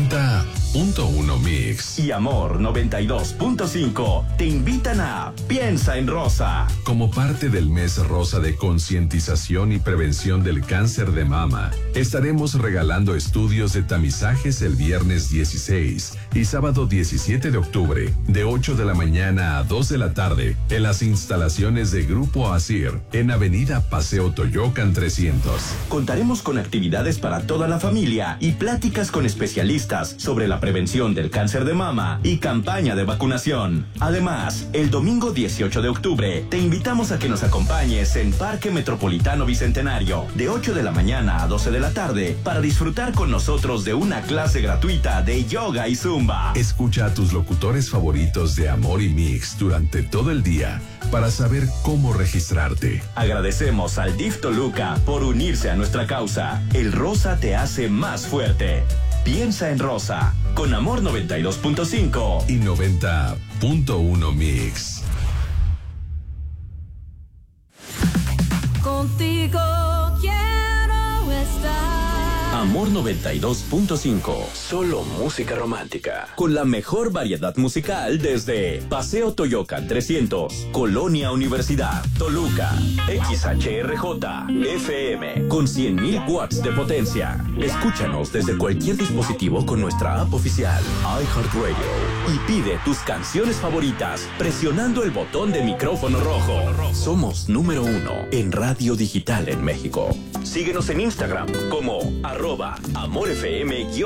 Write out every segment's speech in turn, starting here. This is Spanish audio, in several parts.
90.1 Mix y Amor 92.5 te invitan a Piensa en Rosa. Como parte del mes rosa de concientización y prevención del cáncer de mama, estaremos regalando estudios de tamizajes el viernes 16 y sábado 17 de octubre, de 8 de la mañana a 2 de la tarde, en las instalaciones de Grupo ASIR, en Avenida Paseo Toyocan 300. Contaremos con actividades para toda la familia y pláticas con especialistas sobre la prevención del cáncer de mama y campaña de vacunación. Además, el domingo 18 de octubre te invitamos a que nos acompañes en Parque Metropolitano Bicentenario de 8 de la mañana a 12 de la tarde para disfrutar con nosotros de una clase gratuita de yoga y zumba. Escucha a tus locutores favoritos de Amor y Mix durante todo el día para saber cómo registrarte. Agradecemos al DIF Toluca por unirse a nuestra causa. El rosa te hace más fuerte. Piensa en Rosa, con Amor 92.5 y 90.1 Mix. Contigo quiero estar. Amor 92.5, solo música romántica. Con la mejor variedad musical desde Paseo Toyocan 300, Colonia Universidad, Toluca, XHRJ, FM, con 100,000 watts de potencia. Escúchanos desde cualquier dispositivo con nuestra app oficial, iHeartRadio. Y pide tus canciones favoritas presionando el botón de micrófono rojo. Somos número 1 en radio digital en México. Síguenos en Instagram como @AmorFM_MX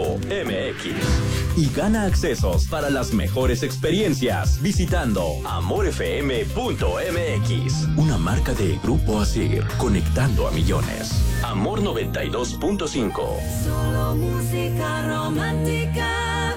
y gana accesos para las mejores experiencias visitando amorfm.mx, una marca de Grupo ASIR, conectando a millones. Amor 92.5. Solo música romántica.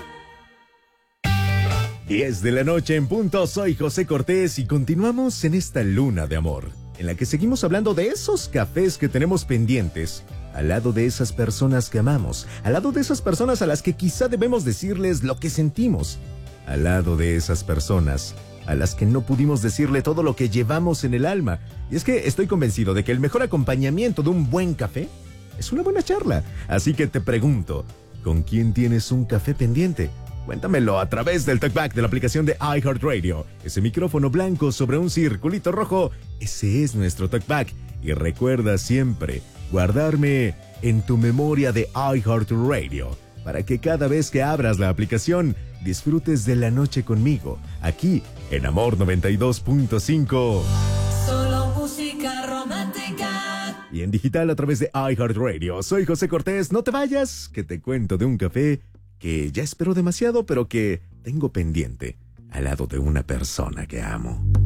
10 de la noche en punto, soy José Cortés y continuamos en esta luna de amor, en la que seguimos hablando de esos cafés que tenemos pendientes, al lado de esas personas que amamos, al lado de esas personas a las que quizá debemos decirles lo que sentimos, al lado de esas personas a las que no pudimos decirle todo lo que llevamos en el alma. Y es que estoy convencido de que el mejor acompañamiento de un buen café es una buena charla. Así que te pregunto, ¿con quién tienes un café pendiente? Cuéntamelo a través del talkback de la aplicación de iHeartRadio. Ese micrófono blanco sobre un circulito rojo, ese es nuestro talkback. Y recuerda siempre guardarme en tu memoria de iHeartRadio, para que cada vez que abras la aplicación disfrutes de la noche conmigo, aquí en Amor 92.5. Solo música romántica. Y en digital a través de iHeartRadio. Soy José Cortés, no te vayas, que te cuento de un café que ya espero demasiado, pero que tengo pendiente al lado de una persona que amo.